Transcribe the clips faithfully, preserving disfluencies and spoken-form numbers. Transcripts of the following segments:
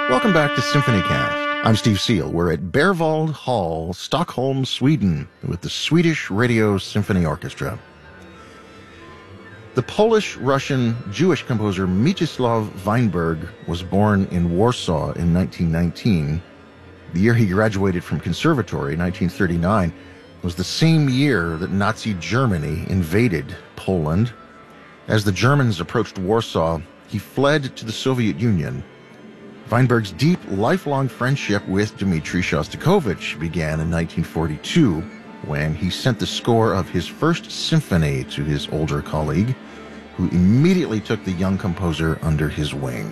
Welcome back to SymphonyCast. I'm Steve Seal. We're at Berwald Hall, Stockholm, Sweden, with the Swedish Radio Symphony Orchestra. The Polish-Russian-Jewish composer Mieczysław Weinberg was born in Warsaw in nineteen nineteen. The year he graduated from conservatory, nineteen thirty-nine, was the same year that Nazi Germany invaded Poland. As the Germans approached Warsaw, he fled to the Soviet Union. Weinberg's deep, lifelong friendship with Dmitri Shostakovich began in nineteen forty-two, when he sent the score of his first symphony to his older colleague, who immediately took the young composer under his wing.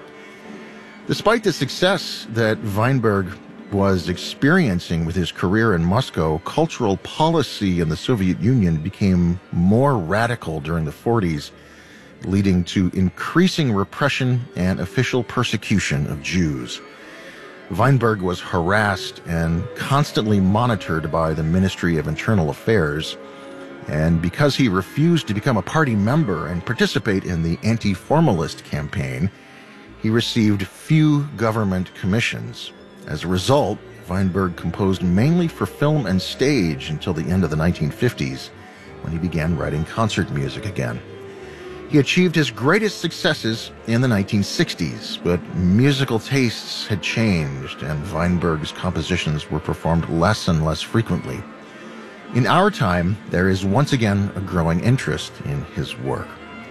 Despite the success that Weinberg was experiencing with his career in Moscow, cultural policy in the Soviet Union became more radical during the forties, leading to increasing repression and official persecution of Jews. Weinberg was harassed and constantly monitored by the Ministry of Internal Affairs, and because he refused to become a party member and participate in the anti-formalist campaign, he received few government commissions. As a result, Weinberg composed mainly for film and stage until the end of the nineteen fifties, when he began writing concert music again. He achieved his greatest successes in the nineteen sixties, but musical tastes had changed, and Weinberg's compositions were performed less and less frequently. In our time, there is once again a growing interest in his work.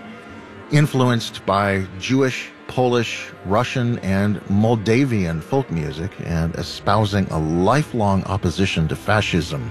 Influenced by Jewish, Polish, Russian, and Moldavian folk music, and espousing a lifelong opposition to fascism,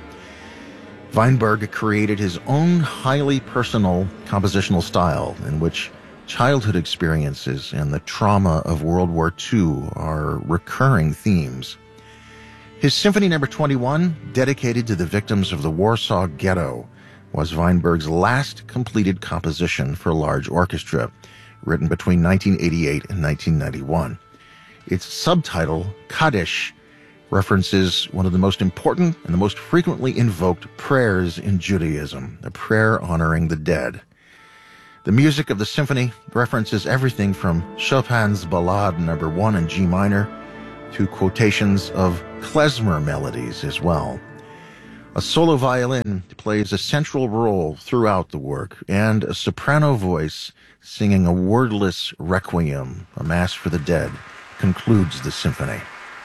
Weinberg created his own highly personal compositional style in which childhood experiences and the trauma of World War Two are recurring themes. His Symphony Number twenty-one, dedicated to the victims of the Warsaw Ghetto, was Weinberg's last completed composition for large orchestra, written between nineteen eighty-eight and nineteen ninety-one. Its subtitle, Kaddish, references one of the most important and the most frequently invoked prayers in Judaism, a prayer honoring the dead. The music of the symphony references everything from Chopin's Ballade Number one in G minor to quotations of klezmer melodies as well. A solo violin plays a central role throughout the work, and a soprano voice singing a wordless requiem, a mass for the dead, concludes the symphony.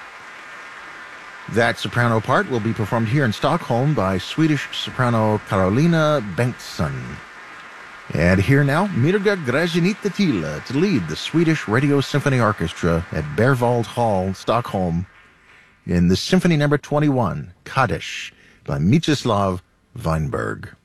That soprano part will be performed here in Stockholm by Swedish soprano Carolina Bengtsson. And here now, Mirga Gražinytė-Tyla to lead the Swedish Radio Symphony Orchestra at Berwald Hall, Stockholm, in the Symphony Number twenty-one, Kaddish, by Mieczysław Weinberg.